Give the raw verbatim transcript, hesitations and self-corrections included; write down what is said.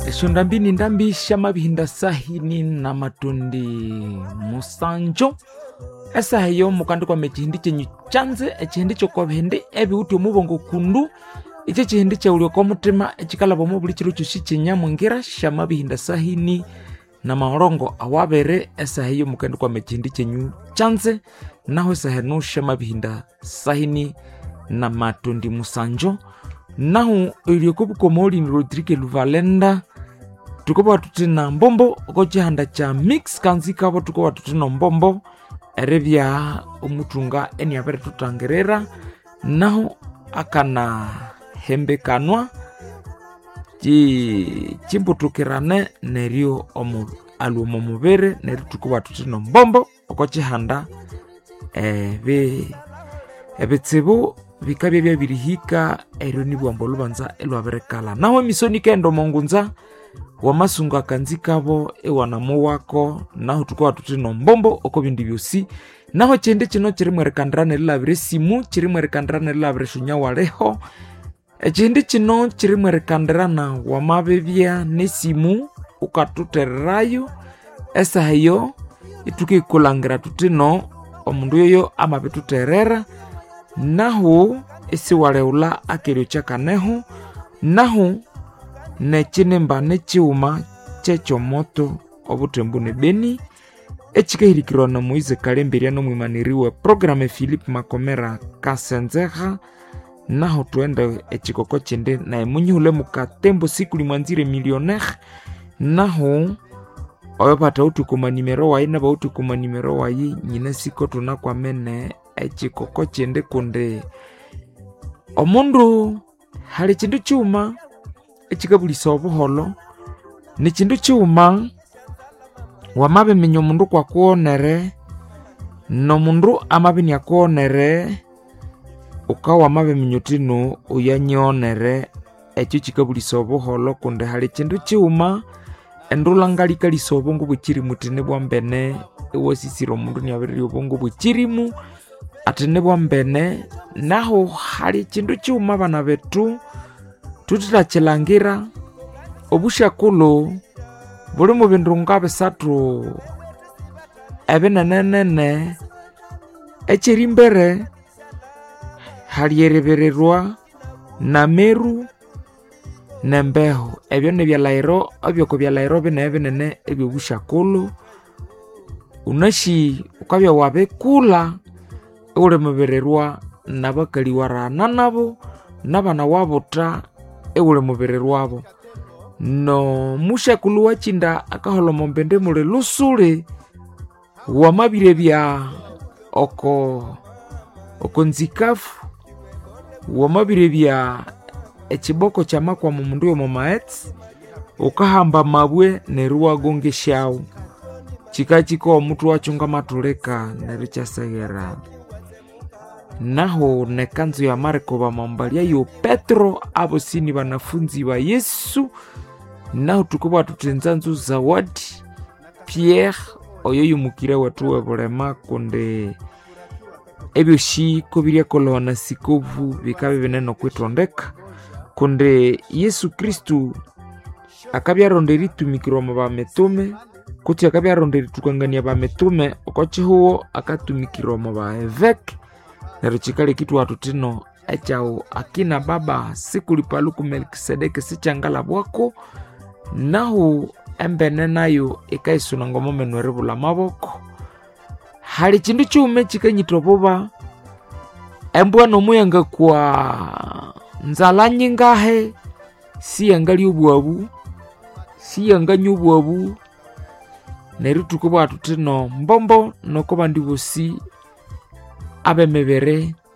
Shundambini ndambi shama bihinda sahini na matundi musanjo esa heyo mukandi kwa mechihindi chenyu chanze echihindi chokwa bihindi ebi uti omubongo kundu iche chihindi cha ulio kwa mutima echikala bomo buli chiru chushi chenya mungira shama bihinda sahini na mahorongo awabere esa heyo mukandi kwa mechihindi chenyu chanze naho esa henu shama bihinda sahini na matundi musanjo naho iliokobu komoli ni Rodrigue Luvalenda tukoba tutina mbombo okochihanda cha mix kanzika bo tukoba tutina mbombo erebya umutunga eni abere tutangerera naho akana hembekanwa chi chimbutukirane nerio omu alumo mubere nerio tukoba tutina mbombo okochihanda ebe ebetsibu bikabye bya birihika ero ni bwambo lubanza elwaberekala naho misoni kendo mongunza wa masunga kanzika bo ewanamu wako naho tukoba tutino mbombo oko bindi byosi naho chende chino chiri mwerekandrane labire simu chiri mwerekandrane labire shunya waleho chende chino chiri mwerekandrana wa mabebya ne simu ukatutererayo esa heyo ituke kulangira tutino omundu yoyo amabetuterera naho esi waleula akerio chakaneho naho nechinemba nechiuma checho moto obutembu ne beni echikahirikirwa na Moise Kalemberia no mwimaniriwe programe Philip Makomera Kasenzeha naho tuende echikoko chende na emunyule mukatembo sikuli mwanzire millionaire naho oyopata utukuma nimero wayi na bautukuma nimero wayi nyine siko tunakwa mene echikoko chende kunde omundu hali chindu chuma echikabulisa obuholo ni chindu chuma wamabe minyo mundu kwa kuonere no mundu amabe ni akuonere ukawa mabe minyo tino uyanyonere echo chikabulisa obuholo kunde hali chindu chuma endulangalika lisobo ngo bukiri mutine bwa mbene ewasisiro mundu ni abiri obongo bukirimu atene bwa mbene naho hali chindu chuma bana betu tutira chilangira obushakulo buli mu bindu ngabe satu ebenenene echiri mbere hali erebererwa na meru nembeho ebyo ne byalairo abyoko byalairo bene ebenene ebyo bushakulo unashi ukabya wabekula ule mubererwa nabakali warana nabo nabana wabuta eule mubererwa abo no mushakulu wachinda akaholo mombende mule lusule wamabire bya oko oko nzikafu wamabire bya echiboko chamakwa mu mundu yo momaets ukahamba mabwe neruwa gonge shao chikachiko omutu wachunga matuleka nerichasegera naho nekanzu ya Marko ba mambalia yo Petro abo sini banafunzi ba Yesu naho tukoba tutenzanzu zawadi Pierre oyo yumukire watu webolema konde ebyo shi kobiria kolona sikovu bikabe beneno kwitondeka konde Yesu Kristu akabya ronderi tumikiro ba metume kuti akabya ronderi tukangania ba metume okochi huo akatumikiro ba evek nero chikale kitu watu tino echao akina baba sikuli paluku Melkisedeke sichangala bwako nahu embene nayo ikaisuna ngomo menwerebula maboko hali chindu chume chikanyitoboba embwa no muyanga kwa nzala nyingahe si yangali ubwabu si yanganyu ubwabu nero tukoba tutino mbombo nokoba ndibosi abe mebere